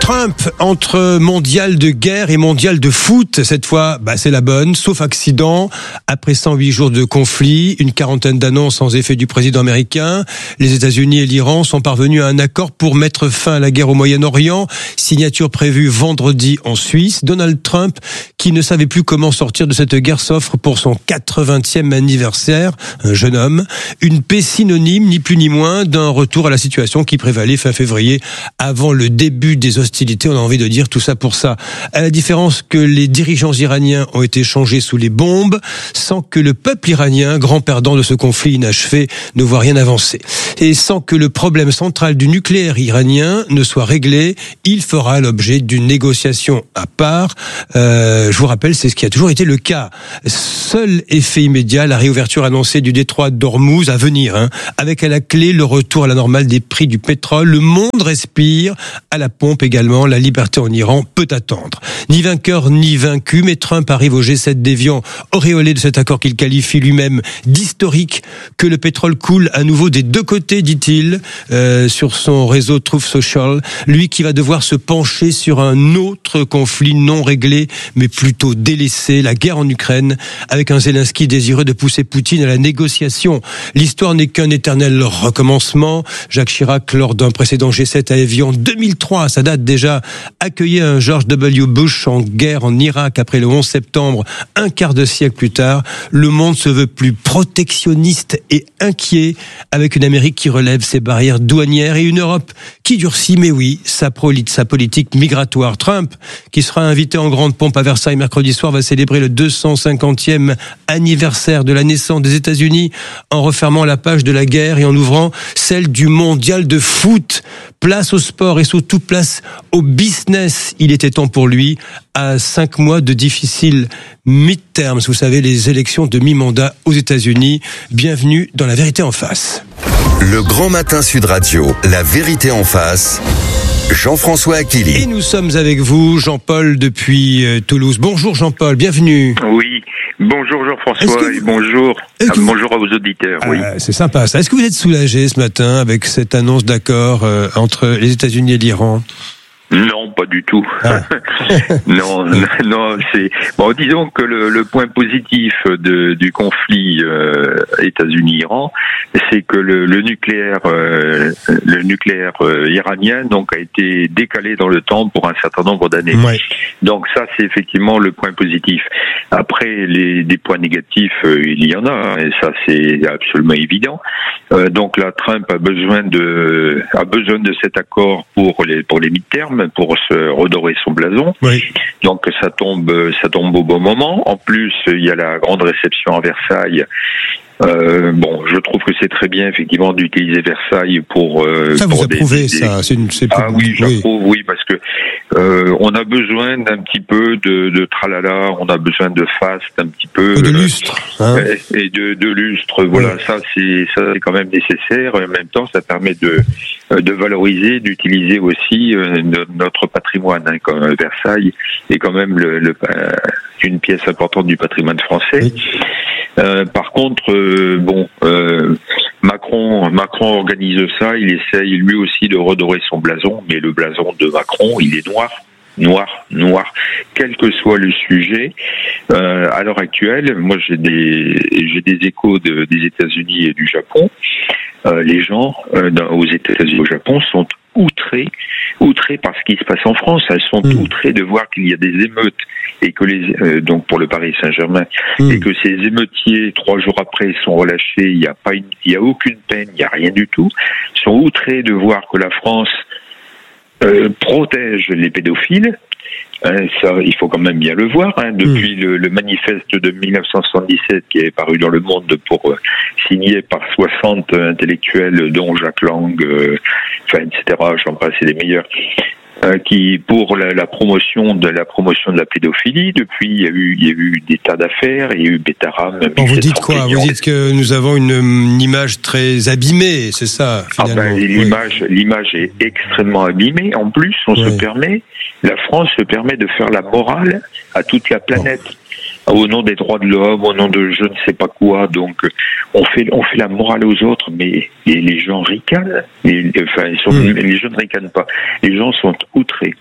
Trump, entre mondial de guerre et mondial de foot, cette fois, c'est la bonne, sauf accident. Après 108 jours de conflit, une quarantaine d'annonces sans effet du président américain, les États-Unis et l'Iran sont parvenus à un accord pour mettre fin à la guerre au Moyen-Orient. Signature prévue vendredi en Suisse. Donald Trump, qui ne savait plus comment sortir de cette guerre, s'offre pour son 80e anniversaire, un jeune homme, une paix synonyme, ni plus ni moins, d'un retour à la situation qui prévalait fin février, avant le début des hostilités. On a envie de dire tout ça pour ça. À la différence que les dirigeants iraniens ont été changés sous les bombes, sans que le peuple iranien, grand perdant de ce conflit inachevé, ne voit rien avancer. Et sans que le problème central du nucléaire iranien ne soit réglé, il fera l'objet d'une négociation à part. Je vous rappelle, c'est ce qui a toujours été le cas. Seul effet immédiat, la réouverture annoncée du détroit d'Ormuz à venir, avec à la clé le retour à la normale des prix du pétrole. Le monde respire, à la pompe également, la liberté en Iran peut attendre. Ni vainqueur ni vaincu, mais Trump arrive au G7 d'Évian, auréolé de cet accord qu'il qualifie lui-même d'historique, que le pétrole coule à nouveau des deux côtés, dit-il, sur son réseau Truth Social, lui qui va devoir se pencher sur un autre conflit non réglé, mais plutôt délaissé, la guerre en Ukraine, avec un Zelensky désireux de pousser Poutine à la négociation. L'histoire n'est qu'un éternel recommencement. Jacques Chirac, lors d'un précédent G7 à Évian 2003, ça date déjà, accueillait un George W. Bush en guerre en Irak après le 11 septembre, un quart de siècle plus tard. Le monde se veut plus protectionniste et inquiet, avec une Amérique qui relève ses barrières douanières et une Europe qui durcit, mais oui, sa politique migratoire. Trump, qui sera invité en grande pompe à Versailles mercredi soir, va célébrer le 250e anniversaire de la naissance des États-Unis en refermant la page de la guerre et en ouvrant celle du mondial de foot. Place au sport et surtout place au business. Il était temps pour lui, à 5 mois de difficiles midterms, vous savez, les élections de mi-mandat aux États-Unis. Bienvenue dans La Vérité en face. Le Grand Matin Sud Radio, La Vérité en face. Jean-François Akili. Et nous sommes avec vous, Jean-Paul, depuis Toulouse. Bonjour Jean-Paul, bienvenue. Oui, bonjour Jean-François et bonjour à vos auditeurs. Oui. C'est sympa ça. Est-ce que vous êtes soulagé ce matin avec cette annonce d'accord entre les États-Unis et l'Iran ? Non, pas du tout. Non, c'est bon. Disons que le point positif du conflit États-Unis-Iran, c'est que le nucléaire iranien donc a été décalé dans le temps pour un certain nombre d'années. Ouais. Donc ça, c'est effectivement le point positif. Après, des points négatifs, il y en a, et ça c'est absolument évident. Donc là, Trump a besoin de cet accord pour les midterms, pour se redorer son blason. Oui. Donc ça tombe au bon moment. En plus, il y a la grande réception à Versailles. Je trouve que c'est très bien effectivement d'utiliser Versailles pour ça vous approuvez ça. Oui, j'approuve, oui, parce que on a besoin d'un petit peu de tralala, on a besoin de faste, un petit peu de lustre, et de lustre. Voilà, ça c'est quand même nécessaire. En même temps, ça permet de valoriser, d'utiliser aussi notre patrimoine. Comme Versailles est quand même une pièce importante du patrimoine français. Oui. Par contre, Macron organise ça, il essaye lui aussi de redorer son blason, mais le blason de Macron, il est noir, quel que soit le sujet. À l'heure actuelle, moi j'ai des échos des États-Unis et du Japon. Les gens aux États-Unis et au Japon sont outrés par ce qui se passe en France. Elles sont outrées de voir qu'il y a des émeutes et que donc pour le Paris Saint-Germain et que ces émeutiers 3 jours après sont relâchés. Il y a aucune peine, il y a rien du tout. Ils sont outrés de voir que la France protège les pédophiles. Ça, il faut quand même bien le voir. Depuis le manifeste de 1977 qui est paru dans Le Monde signé par 60 intellectuels, dont Jacques Lang, etc. J'en passe, c'est les meilleurs. Qui pour la promotion de la pédophilie. Depuis, il y a eu des tas d'affaires, il y a eu Betaram. Vous dites quoi ? Vous dites que nous avons une image très abîmée, c'est ça, finalement. L'image est extrêmement abîmée. En plus, la France se permet de faire la morale à toute la planète. au nom des droits de l'homme, au nom de je ne sais pas quoi. Donc, on fait la morale aux autres, mais les gens ricanent. Les gens ne ricanent pas. Les gens sont outrés.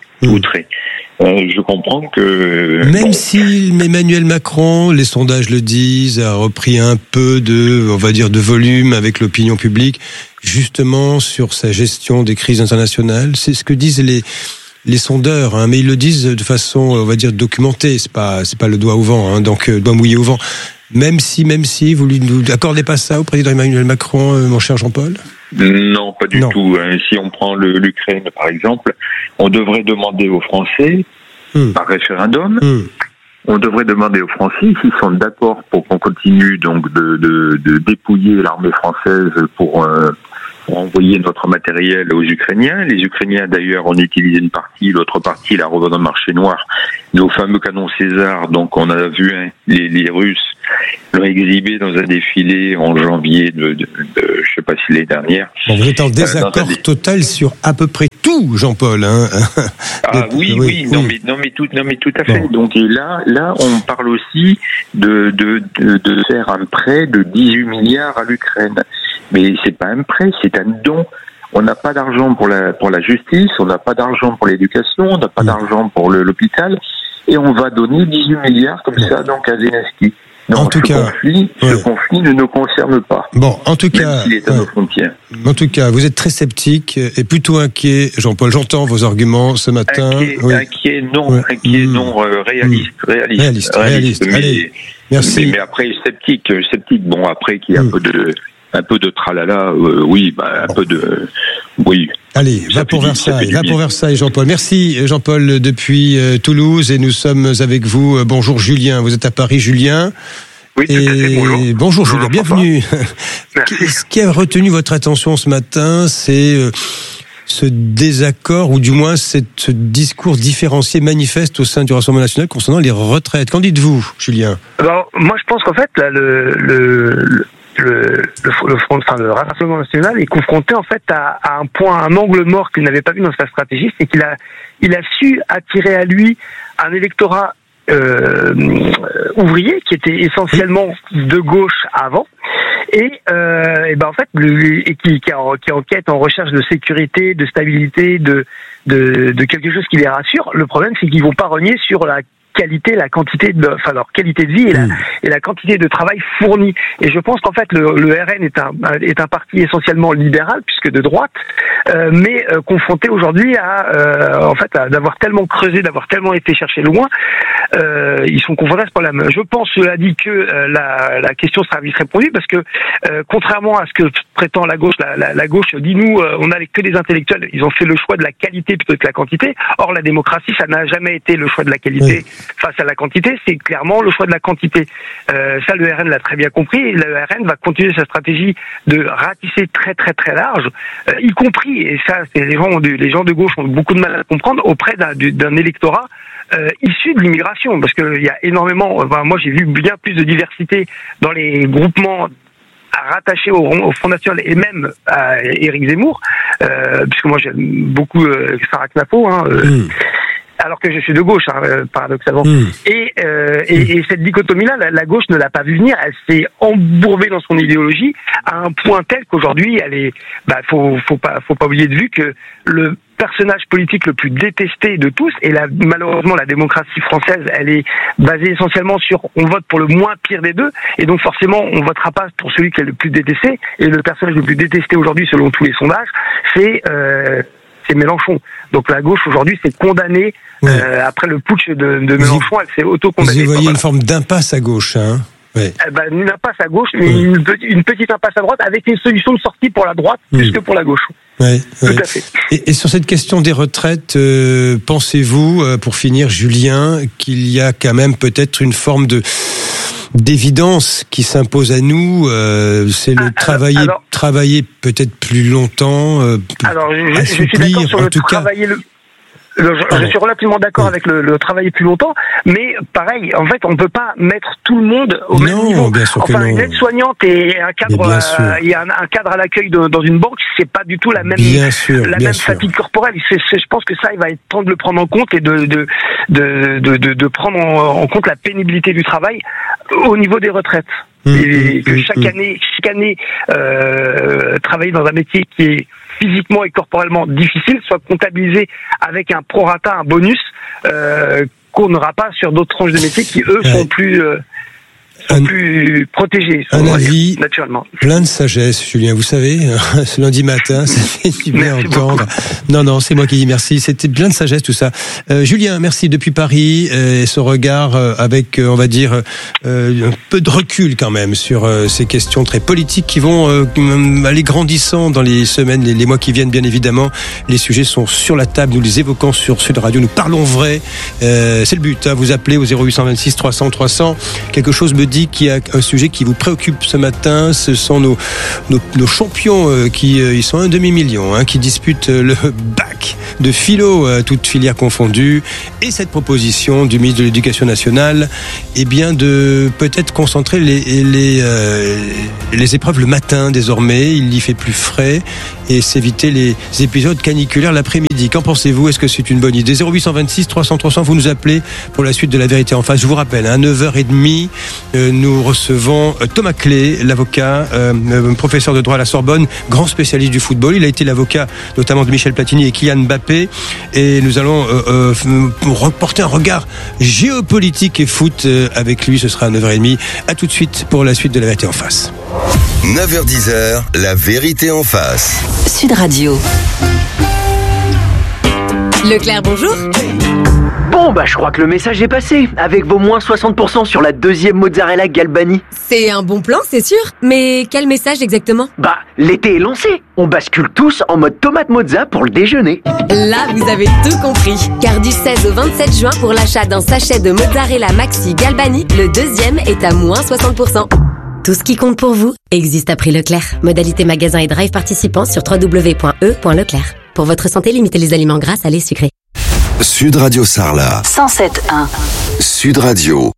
Je comprends que... Même si Emmanuel Macron, les sondages le disent, a repris un peu de volume avec l'opinion publique, justement sur sa gestion des crises internationales, c'est ce que disent les sondeurs, hein, mais ils le disent de façon, on va dire, documentée. C'est pas le doigt au vent, hein, donc doigt mouillé au vent. Même si vous ne accordez pas ça au président Emmanuel Macron, mon cher Jean-Paul? Non, pas du tout. Si on prend l'Ukraine, par exemple, on devrait demander aux Français, par référendum, on devrait demander aux Français s'ils sont d'accord pour qu'on continue donc de dépouiller l'armée française pour envoyer notre matériel aux Ukrainiens. Les Ukrainiens, d'ailleurs, ont utilisé une partie, l'autre partie la revend au marché noir. Nos fameux canons César, donc on a vu les Russes l'ont exhibé dans un défilé en janvier je sais pas si l'année dernière. Bon, vous êtes en désaccord total sur à peu près tout, Jean-Paul. Hein. Oui. Non mais tout à fait. Bon. Donc et là, on parle aussi de faire un prêt de 18 milliards à l'Ukraine. Mais c'est pas un prêt, c'est un don. On n'a pas d'argent pour la justice, on n'a pas d'argent pour l'éducation, on n'a pas d'argent pour l'hôpital, et on va donner 18 milliards comme ça donc à Zelensky. Donc, ce conflit ne nous concerne pas. Bon, en tout cas, s'il est à nos frontières. En tout cas, vous êtes très sceptique et plutôt inquiet, Jean-Paul. J'entends vos arguments ce matin. Inquiet, non, réaliste. Allez, merci. Mais après, sceptique. Bon, après qu'il y a un peu de tralala, un peu de, oui. Allez, va pour Versailles, Jean-Paul. Merci, Jean-Paul, depuis Toulouse, et nous sommes avec vous. Bonjour, Julien. Vous êtes à Paris, Julien. Oui, tout à fait, bonjour, Julien, bienvenue. Ce qui a retenu votre attention ce matin, c'est ce désaccord, ou du moins ce discours différencié manifeste au sein du Rassemblement national concernant les retraites. Qu'en dites-vous, Julien? Alors, moi, je pense qu'en fait, là, le Rassemblement national est confronté en fait à un angle mort qu'il n'avait pas vu dans sa stratégie, c'est qu'il a su attirer à lui un électorat ouvrier qui était essentiellement de gauche avant et en fait qui est en quête, en recherche de sécurité, de stabilité, de quelque chose qui les rassure. Le problème, c'est qu'ils vont pas renier sur la qualité, leur qualité de vie et la quantité de travail fourni. Et je pense qu'en fait le RN est un parti essentiellement libéral puisque de droite, mais confronté aujourd'hui à d'avoir tellement creusé, d'avoir tellement été chercher loin, ils sont confrontés à ce problème. Je pense, cela dit, que la question sera vite répondue parce que contrairement à ce que prétend la gauche, la gauche dit nous on n'a que des intellectuels, ils ont fait le choix de la qualité plutôt que la quantité. Or la démocratie, ça n'a jamais été le choix de la qualité. Face à la quantité, c'est clairement le choix de la quantité. Ça, le RN l'a très bien compris. Et le RN va continuer sa stratégie de ratisser très très très large, y compris, et ça, c'est les gens de gauche ont beaucoup de mal à comprendre, auprès d'un électorat issu de l'immigration, parce qu'il y a énormément. Moi, j'ai vu bien plus de diversité dans les groupements rattachés au Front National et même à Éric Zemmour, puisque moi j'aime beaucoup Sarah Knapo. Alors que je suis de gauche, paradoxalement. Et cette dichotomie-là, la gauche ne l'a pas vu venir. Elle s'est embourbée dans son idéologie à un point tel qu'aujourd'hui, elle est. Faut pas oublier de vue que le personnage politique le plus détesté de tous, et malheureusement la démocratie française, elle est basée essentiellement sur on vote pour le moins pire des deux, et donc forcément on votera pas pour celui qui est le plus détesté. Et le personnage le plus détesté aujourd'hui, selon tous les sondages, c'est Mélenchon. Donc la gauche aujourd'hui s'est condamnée après le putsch de Mélenchon, elle s'est auto-condamnée. Vous voyez une forme d'impasse à gauche, hein? Oui. Une impasse à gauche, mais une petite impasse à droite avec une solution de sortie pour la droite plus que pour la gauche. Oui, tout à fait. Et sur cette question des retraites, pensez-vous, pour finir, Julien, qu'il y a quand même peut-être une forme d'évidence qui s'impose à nous, c'est travailler peut-être plus longtemps, je suis d'accord sur le travailler Je suis relativement d'accord avec le travailler plus longtemps, mais pareil, en fait, on ne peut pas mettre tout le monde au même niveau. Bien sûr enfin, une aide-soignante et un cadre, il y a un cadre à l'accueil dans une banque, c'est pas du tout la même, fatigue corporelle. Je pense que ça, il va être temps de le prendre en compte et de prendre en compte la pénibilité du travail au niveau des retraites. Et que chaque année, travailler dans un métier qui est physiquement et corporellement difficile soit comptabilisé avec un prorata, un bonus qu'on n'aura pas sur d'autres tranches de métiers qui eux sont plus protégés. Un avis naturellement. Plein de sagesse, Julien. Vous savez, ce lundi matin, ça fait du bien entendre. Beaucoup. Non, c'est moi qui dis merci. C'était plein de sagesse tout ça. Julien, merci depuis Paris et ce regard avec, on va dire, un peu de recul quand même sur ces questions très politiques qui vont aller grandissant dans les semaines, les mois qui viennent. Bien évidemment, les sujets sont sur la table. Nous les évoquons sur Sud Radio. Nous parlons vrai. C'est le but. Vous appelez au 0826 300 300. Quelque chose me dit qu'il y a un sujet qui vous préoccupe ce matin. Ce sont nos champions qui ils sont 1 demi-million qui disputent le bac de philo, toutes filières confondues, et cette proposition du ministre de l'Éducation nationale, de peut-être concentrer les épreuves le matin désormais. Il y fait plus frais et s'éviter les épisodes caniculaires l'après-midi. Qu'en pensez-vous? Est-ce que c'est une bonne idée? 0826 300 300, vous nous appelez pour la suite de La Vérité en face. Je vous rappelle, à 9h30, nous recevons Thomas Clé, l'avocat, professeur de droit à la Sorbonne, grand spécialiste du football. Il a été l'avocat notamment de Michel Platini et Kylian Mbappé. Et nous allons reporter un regard géopolitique et foot avec lui. Ce sera à 9h30. À tout de suite pour la suite de La Vérité en face. 9h-10h, La Vérité en face. Sud Radio. Leclerc, bonjour. Bon, je crois que le message est passé, avec vos moins 60% sur la deuxième mozzarella Galbani. C'est un bon plan, c'est sûr, mais quel message exactement? L'été est lancé. On bascule tous en mode tomate mozza pour le déjeuner. Là, vous avez tout compris. Car du 16 au 27 juin, pour l'achat d'un sachet de mozzarella maxi Galbani, le deuxième est à moins 60%. Tout ce qui compte pour vous existe à prix Leclerc. Modalité magasin et drive participants sur www.e.leclerc. Pour votre santé, limitez les aliments gras, salés, sucrés. Sud Radio Sarlat. 107.1. Sud Radio.